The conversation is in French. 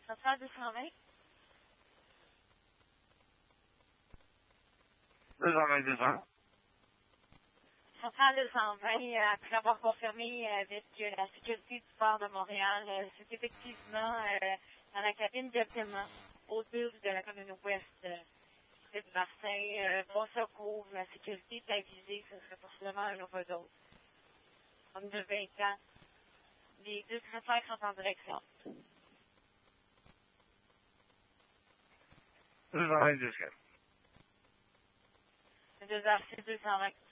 Centrale 220. 220. Centrale 220, après avoir confirmé avec la sécurité du port de Montréal, c'est effectivement dans la cabine de paiement, au bus de la commune ouest de Marseille. Bon secours, la sécurité est avisée, ce serait possiblement un overdose. Homme de 20 ans. Les deux transferts sont en direction. 220. 2h, c'est 220.